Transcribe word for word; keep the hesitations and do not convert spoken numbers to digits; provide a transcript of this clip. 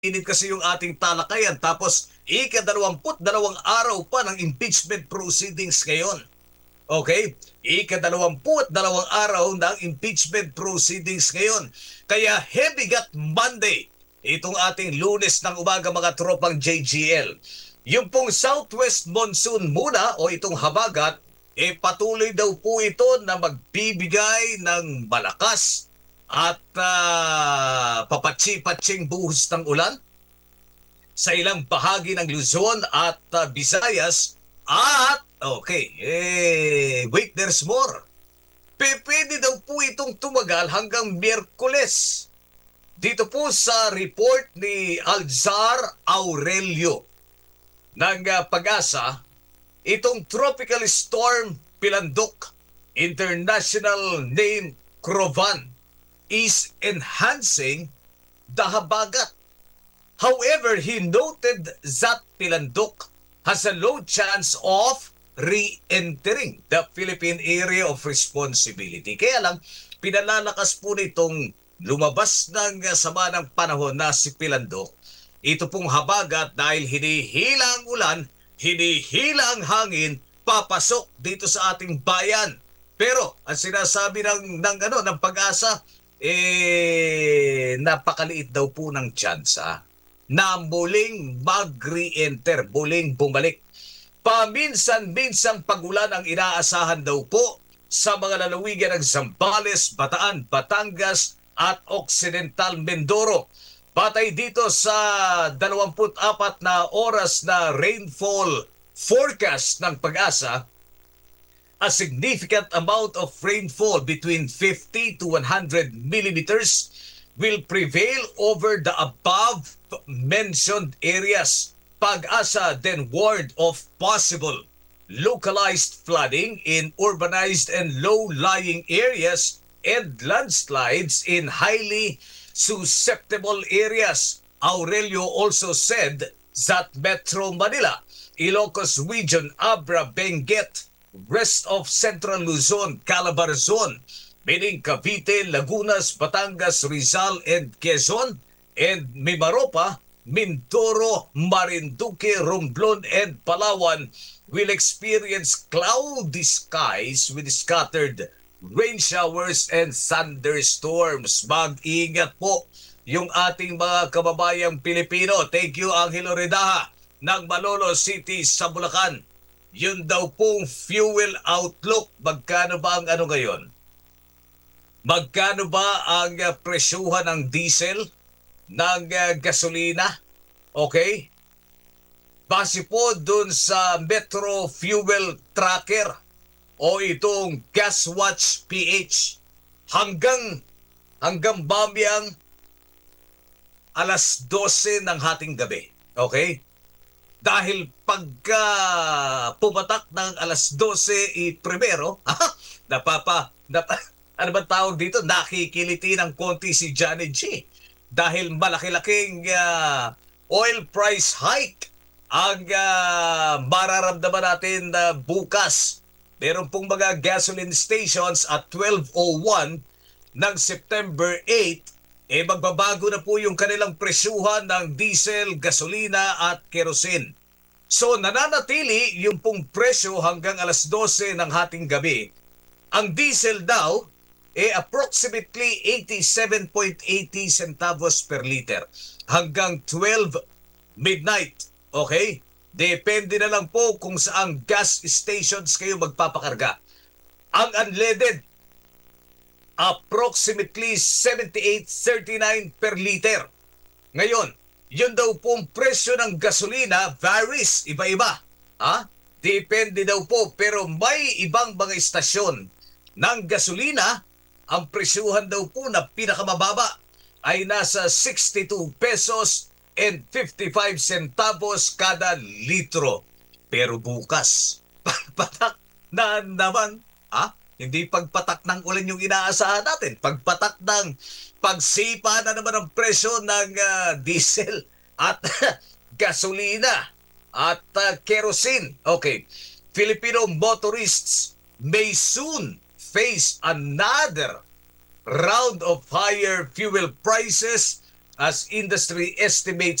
Init kasi yung ating talakayan tapos ika-dalawamput dalawang araw pa ng impeachment proceedings ngayon. Okay? Ika-dalawamput dalawang araw ng impeachment proceedings ngayon. Kaya heavy gut Monday itong ating Lunes ng umaga mga tropang J G L. Yung pong southwest monsoon muna o itong habagat, eh patuloy daw po ito na magbibigay ng malakas at uh, papatsi-patsing buhos ng ulan sa ilang bahagi ng Luzon at uh, Visayas at okay, eh wait, there's more. P- Pwede daw po itong tumagal hanggang Miyerkules. Dito po sa report ni Alzar Aurelio ng uh, Pag-asa, itong tropical storm Pilandok, international name Crovan, is enhancing the habagat. However, he noted that Pilandok has a low chance of re-entering the Philippine area of responsibility. Kaya lang, pinalalakas po nitong lumabas ng sama ng panahon na si Pilandok. Ito pong habagat dahil hinihila ang ulan, hinihila ang hangin, papasok dito sa ating bayan. Pero ang sinasabi ng, ng, ano, ng Pag-asa, eh, napakaliit daw po ng tsansa na muling mag-re-enter, muling bumalik. Paminsan-minsang pagulan ang inaasahan daw po sa mga lalawigan ng Zambales, Bataan, Batangas at Occidental Mindoro. Batay dito sa dalawampu't apat na oras na rainfall forecast ng Pag-asa, a significant amount of rainfall between fifty to one hundred millimeters will prevail over the above-mentioned areas. Pag-asa then warned of possible localized flooding in urbanized and low-lying areas and landslides in highly susceptible areas. Aurelio also said that Metro Manila, Ilocos Region, Abra, Benguet, rest of Central Luzon, Calabarzon, meaning Cavite, Lagunas, Batangas, Rizal, and Quezon, and Mimaropa, Mindoro, Marinduque, Romblon, and Palawan will experience cloudy skies with scattered rain showers and thunderstorms. Mag-ingat po yung ating mga kababayang Pilipino. Thank you, Angelo Redaha ng Malolos City sa Bulacan. Yun daw pong fuel outlook. Magkano ba ang ano ngayon? Magkano ba ang uh, presyuhan ng diesel, ng uh, gasolina? Okay? Base po dun sa Metro Fuel Tracker o itong GasWatch P H, hanggang hanggang babyang alas dose ng hating gabi. Okay? Dahil pagka pumatak ng alas dose i primero, napapa, napa, ano ba tawag dito? Nakikiliti ng konti si Johnny G. Dahil malaki-laking uh, oil price hike ang uh, mararamdaman natin uh, bukas. Meron pong mga gasoline stations at twelve oh one ng September eight, eh magbabago na po yung kanilang presyuhan ng diesel, gasolina at kerosene. So nananatili yung pong presyo hanggang alas dose ng hating gabi. Ang diesel daw, eh approximately eighty-seven point eight zero centavos per liter hanggang twelve midnight. Okay? Depende na lang po kung saang gas stations kayo magpapakarga. Ang unleaded, approximately seventy-eight thirty-nine per liter. Ngayon, yun daw pong presyo ng gasolina varies, iba-iba. Ha? Depende daw po, pero may ibang mga istasyon ng gasolina, ang presyuhan daw po na pinakamababa ay nasa sixty-two pesos and fifty-five centavos kada litro. Pero bukas, pagpatak na naman, ha? Hindi pagpatak ng ulan yung inaasahan natin. Pagpatak ng pagsipa na naman ang presyo ng uh, diesel at gasolina at uh, kerosene. Okay, Filipino motorists may soon face another round of higher fuel prices as industry estimates